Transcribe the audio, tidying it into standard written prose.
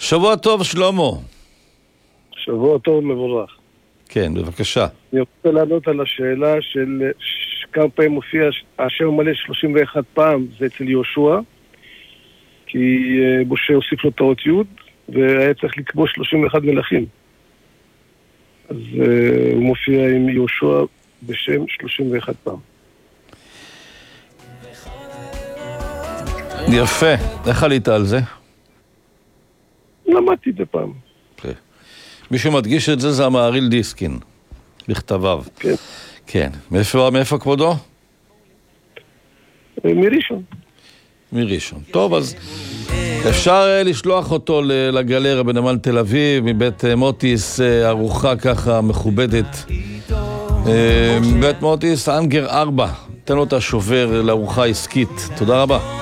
שבוע טוב, שלמה. שבוע טוב מבורך. כן, בבקשה. אני רוצה לענות על השאלה של כמה פעמים מופיע השם מלא 31 פעם, זה אצל יהושע, כי משה הוסיף לו את האות י' והיה צריך לכבוש 31 מלכים. אז הוא מופיע עם יהושע בשם 31 פעם. יפה. איך עלית על זה? למדתי את זה פעם. מי שמדגיש את זה זה המהרי"ל דיסקין, בכתביו. כן. כן. מאיפה כבודו? מראשון. מראשון. טוב, אז אפשר לשלוח אותו לגלריה בנמל תל אביב, מבית מוטיס, ארוחה ככה מכובדת. בית מוטיס, אנגר 4. תן לו את השובר לארוחה עסקית. תודה רבה.